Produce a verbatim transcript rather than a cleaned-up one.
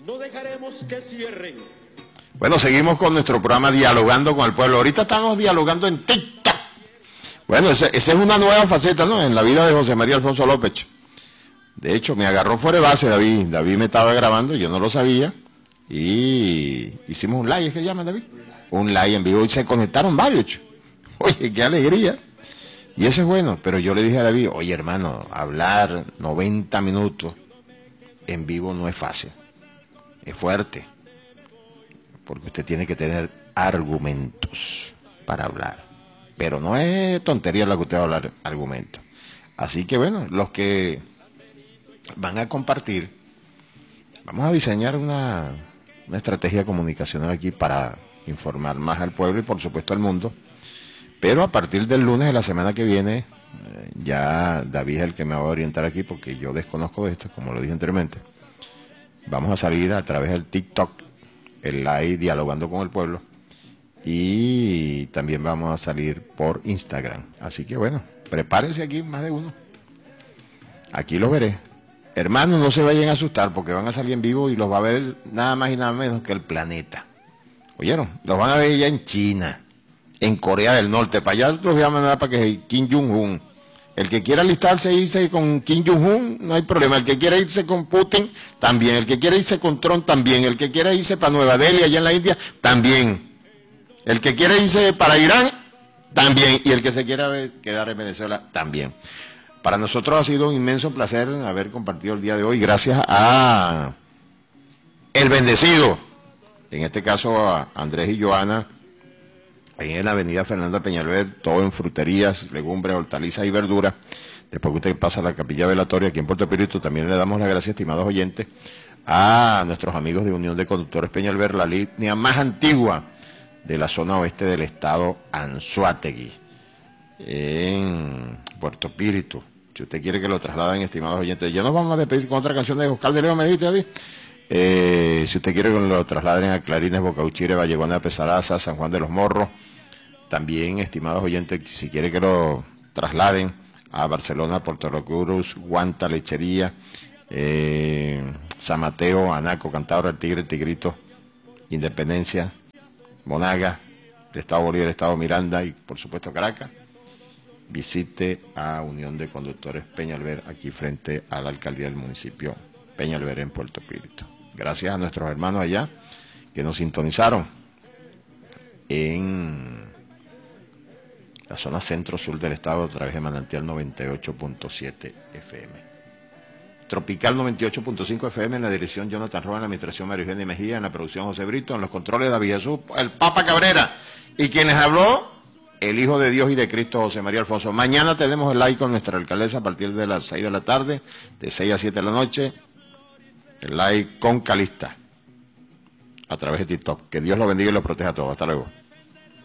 No dejaremos que cierren. Bueno, seguimos con nuestro programa Dialogando con el Pueblo. Ahorita estamos dialogando en TikTok. Bueno, esa es una nueva faceta, ¿no?, en la vida de José María Alfonso López. De hecho, me agarró fuera de base David. David me estaba grabando, yo no lo sabía. Y hicimos un live, ¿es que llama David? Un live en vivo y se conectaron varios. Oye, qué alegría. Y eso es bueno, pero yo le dije a David, oye hermano, hablar noventa minutos en vivo no es fácil. Es fuerte. Porque usted tiene que tener argumentos para hablar. Pero no es tontería la que usted va a hablar, argumentos. Así que bueno, los que van a compartir, vamos a diseñar una, una estrategia comunicacional aquí para informar más al pueblo y por supuesto al mundo. Pero a partir del lunes de la semana que viene, eh, ya David es el que me va a orientar aquí porque yo desconozco de esto, como lo dije anteriormente. Vamos a salir a través del TikTok, el live Dialogando con el Pueblo, y también vamos a salir por Instagram. Así que bueno, prepárense aquí más de uno. Aquí los veré. Hermanos, no se vayan a asustar porque van a salir en vivo y los va a ver nada más y nada menos que el planeta. ¿Oyeron? Los van a ver ya en China, en Corea del Norte. Para allá otros llaman nada para que Kim Jong-un. El que quiera alistarse e irse con Kim Jong-un, no hay problema. El que quiera irse con Putin, también. El que quiera irse con Trump, también. El que quiera irse para Nueva Delhi, allá en la India, también. El que quiera irse para Irán, también. Y el que se quiera quedar en Venezuela, también. Para nosotros ha sido un inmenso placer haber compartido el día de hoy, gracias a El Bendecido, en este caso a Andrés y Joana, ahí en la avenida Fernando Peñalver, todo en fruterías, legumbres, hortalizas y verduras. Después que usted pasa a la capilla velatoria aquí en Puerto Espíritu, también le damos las gracias, estimados oyentes, a nuestros amigos de Unión de Conductores Peñalver, la línea más antigua de la zona oeste del estado Anzoátegui, en Puerto Espíritu. Si usted quiere que lo trasladen, estimados oyentes, ya nos vamos a despedir con otra canción de Oscar de León, me dijiste, David. Eh, si usted quiere que lo trasladen a Clarines, Bocauchire, Valleguana, Pesaraza, San Juan de los Morros, también, estimados oyentes, si quiere que lo trasladen a Barcelona, Puerto Cruz, Guanta, Lechería, eh, San Mateo, Anaco, Cantabria, El Tigre, El Tigrito, Independencia, Monaga, el Estado Bolívar, el Estado Miranda y por supuesto Caracas, visite a Unión de Conductores Peñalver, aquí frente a la alcaldía del municipio Peñalver en Puerto Espíritu. Gracias a nuestros hermanos allá que nos sintonizaron en la zona centro-sur del estado a través de Manantial noventa y ocho punto siete F M. Tropical noventa y ocho punto cinco F M, en la dirección Jonathan Roa, en la administración María Eugenia Mejía, en la producción José Brito, en los controles David Jesús, el Papa Cabrera, y quienes habló, el Hijo de Dios y de Cristo, José María Alfonso. Mañana tenemos el live con nuestra alcaldesa a partir de las seis de la tarde, de seis a siete de la noche, el live con Calista, a través de TikTok. Que Dios lo bendiga y lo proteja a todos. Hasta luego.